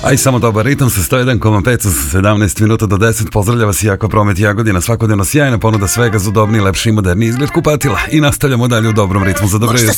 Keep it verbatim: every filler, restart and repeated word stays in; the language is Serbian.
Aj samo dobar ritam sa sto jedan zarez pet sa sedamnaest minuta do deset. Pozdravlja vas Jako Promet Jagodina. Svakodnevno sjajna ponuda svega za udobniji, lepši i moderni izgled kupatila. I nastavljamo dalje u dobrom ritmu za dobro jutro.